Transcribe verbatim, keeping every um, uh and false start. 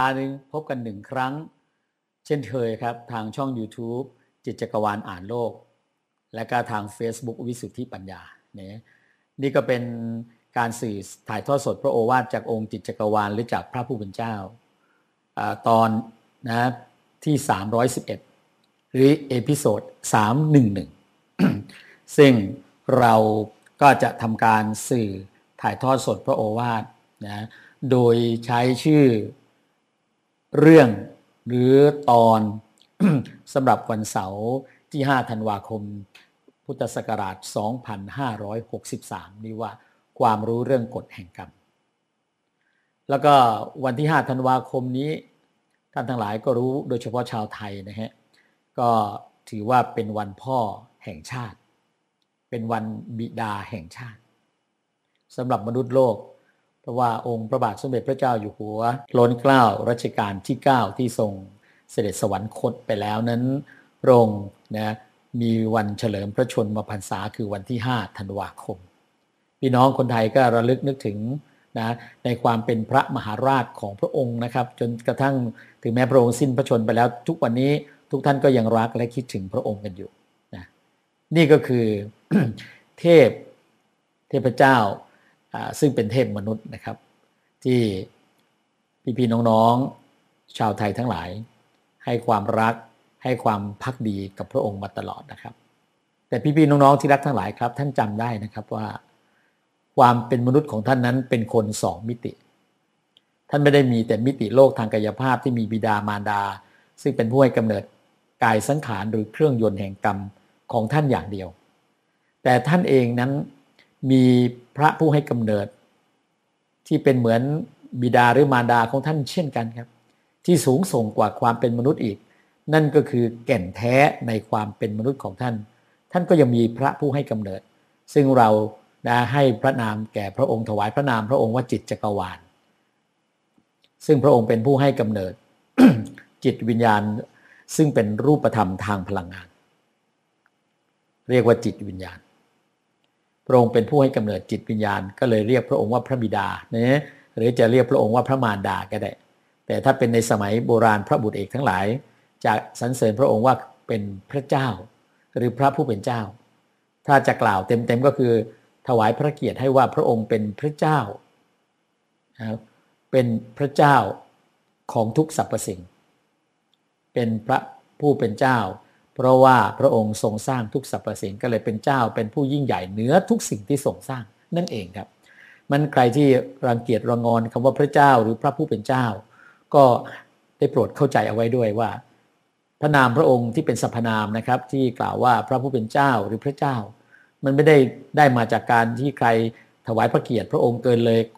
หนึ่งพบกันหนึ่งครั้งเช่นเคยครับทางช่อง YouTube จิตจักรวาลอ่านโลกและก็ทาง Facebook วิสุทธิปัญญาเนี่ยนี่ก็เป็นการสื่อถ่ายทอดสดพระโอวาทจากองค์จิตจักรวาลหรือจากพระผู้เป็นเจ้าอ่าตอนนะที่สามร้อยสิบเอ็ดหรือเอพิโซดสามร้อยสิบเอ็ด ซึ่งเราก็จะทำการสื่อถ่ายทอดสดพระโอวาทนะโดยใช้ชื่อเรื่องหรือตอน สำหรับวันเสาร์ที่ห้าธันวาคมพุทธศักราชสองพันห้าร้อยหกสิบสามนี่ว่าความรู้เรื่องกฎแห่งกรรมแล้วก็วันที่ห้าธันวาคมนี้ท่านทั้งหลายก็รู้โดยเฉพาะชาวไทยนะฮะก็ถือว่าเป็นวันพ่อแห่งชาติเป็นวันบิดาแห่งชาติสำหรับมนุษย์โลกเพราะว่าองค์พระบาทสมเด็จพระเจ้าอยู่หัวล้นเกล้ารัชกาลที่เก้าที่ทรงเสด็จสวรรคตไปแล้วนั้นพระองค์นะมีวันเฉลิมพระชนมพรรษาคือวันที่ห้าธันวาคมพี่น้องคนไทยก็ระลึกนึกถึงนะในความเป็นพระมหาราชของพระองค์นะครับจนกระทั่งถึงแม้พระองค์สิ้นพระชนม์ไปแล้วทุกวันนี้ทุกท่านก็ยังรักและคิดถึงพระองค์กันอยู่นะนี่ก็คือ เทพเทพเจ้าซึ่งเป็นเทพมนุษย์นะครับที่พี่ๆน้องๆชาวไทยทั้งหลายให้ความรักให้ความภักดีกับพระองค์มาตลอดนะครับแต่พี่ๆน้องๆที่รักทั้งหลายครับท่านจำได้นะครับว่าความเป็นมนุษย์ของท่านนั้นเป็นคนสองมิติท่านไม่ได้มีแต่มิติโลกทางกายภาพที่มีบิดามารดาซึ่งเป็นผู้ให้กำเนิดกายสังขารโดยเครื่องยนต์แห่งกรรมของท่านอย่างเดียวแต่ท่านเองนั้นมีพระผู้ให้กำเนิดที่เป็นเหมือนบิดาหรือมารดาของท่านเช่นกันครับที่สูงส่งกว่าความเป็นมนุษย์อีกนั่นก็คือแก่นแท้ในความเป็นมนุษย์ของท่านท่านก็ยังมีพระผู้ให้กำเนิดซึ่งเราได้ให้พระนามแก่พระองค์ถวายพระนามพระองค์ว่าจิตจักรวาลซึ่งพระองค์เป็นผู้ให้กำเนิด จิตวิญญาณซึ่งเป็นรูปธรรมทางพลังงานเรียกว่าจิตวิญญาณพระองค์เป็นผู้ให้กำเนิดจิตวิญญาณก็เลยเรียกพระองค์ว่าพระบิดานะหรือจะเรียกพระองค์ว่าพระมารดาก็ได้แต่ถ้าเป็นในสมัยโบราณพระบุตรเอกทั้งหลายจะสรรเสริญพระองค์ว่าเป็นพระเจ้าหรือพระผู้เป็นเจ้าถ้าจะกล่าวเต็มๆก็คือถวายพระเกียรติให้ว่าพระองค์เป็นพระเจ้านะครับเป็นพระเจ้าของทุกสรรพสิ่งเป็นพระผู้เป็นเจ้าเพราะว่าพระองค์ทรงสร้างทุกสรรพสิ่งก็เลยเป็นเจ้าเป็นผู้ยิ่งใหญ่เหนือทุกสิ่งที่ทรงสร้างนั่นเองครับมันใครที่รังเกียจรังงอนคำว่าพระเจ้าหรือพระผู้เป็นเจ้าก็ได้โปรดเข้าใจเอาไว้ด้วยว่าพระนามพระองค์ที่เป็นสรรพนามนะครับที่กล่าวว่าพระผู้เป็นเจ้าหรือพระเจ้ามันไม่ได้ได้มาจากการที่ใครถวายพระเกียรติพระองค์เกินเลย